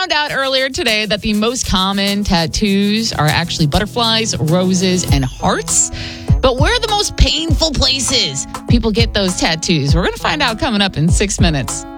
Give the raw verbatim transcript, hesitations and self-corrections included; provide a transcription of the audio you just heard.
found out earlier today that the most common tattoos are actually butterflies, roses, and hearts. But where are the most painful places people get those tattoos? We're going to find out coming up in six minutes.